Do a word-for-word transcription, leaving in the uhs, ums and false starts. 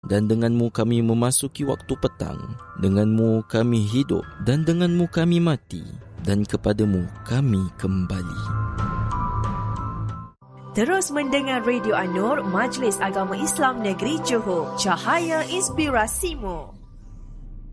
dan denganmu kami memasuki waktu petang. Denganmu kami hidup dan denganmu kami mati, dan kepadamu kami kembali. Terus mendengar Radio An-Nur, Majlis Agama Islam Negeri Johor, cahaya inspirasimu.